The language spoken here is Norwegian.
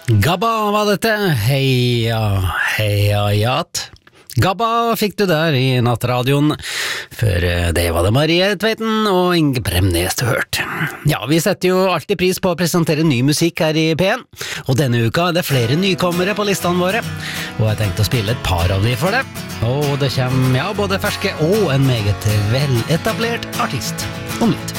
Gabba var dette, heia, heia, jat. Gabba fikk du der i nattradioen. Før det var det Marie Tveiten og Inge Bremnes du hørt. Ja, vi setter jo alltid pris på å presentere ny musikk her i P1, og denne uka er det flere nykommere på listene våre, og jeg tenkte å spille et par av de for det. Og det kommer, ja, både ferske og en meget veletablert artist om litt.